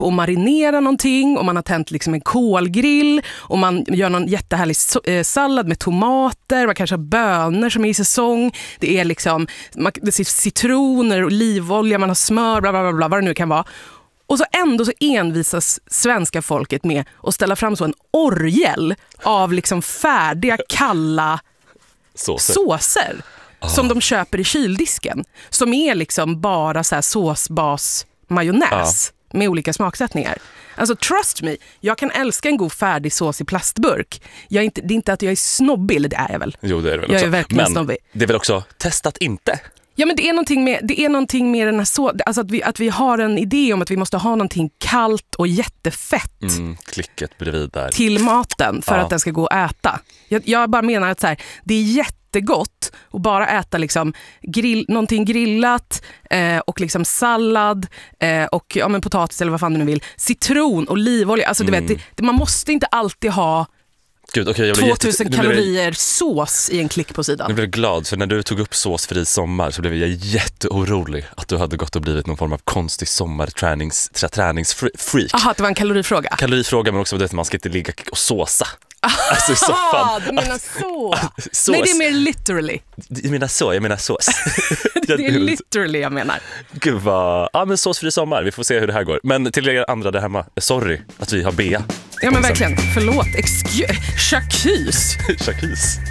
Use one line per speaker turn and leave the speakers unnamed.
och marinerar någonting och man har tänt liksom en kolgrill och man gör någon jättehärlig sallad med tomater, man kanske har bönor som är i säsong, det är liksom det är citroner, olivolja, man har smör, bla bla bla, vad det nu kan vara. Och så ändå så envisas svenska folket med att ställa fram så en orgel av liksom färdiga, kalla såser som de köper i kyldisken. Som är liksom bara så här såsbas majonnäs med olika smaksättningar. Alltså trust me, jag kan älska en god färdig sås i plastburk. Det är inte att jag är snobbig, eller det är jag väl.
Jo, det är det väl
jag
också.
Är verkligen
men
snobbig.
Det är väl också testat inte.
Ja, men det är någonting med den här alltså att vi har en idé om att vi måste ha någonting kallt och jättefett
klicket bredvid där
till maten för att den ska gå att äta. Jag bara menar att så här, det är jättegott att bara äta liksom någonting grillat och liksom sallad och men potatis eller vad fan du nu vill. Citron, olivolja, alltså du vet, man måste inte alltid ha
Gud, okay,
2000 kalorier sås i en klick på sidan.
Nu blev jag glad, för när du tog upp såsfri sommar så blev jag jätteorolig att du hade gått och blivit någon form av konstig sommarträningsfreak.
Jaha, det var en kalorifråga.
Kalorifråga, men också att man ska inte ligga och såsa. Alltså i soffan.
Du menar så? Nej, det är mer literally.
Jag menar sås.
Det är literally jag menar.
Gud vad... Ja, men såsfri sommar. Vi får se hur det här går. Men till er andra där hemma, sorry att vi har Bea.
Ja, men verkligen. Förlåt. Chacus.
Chacus.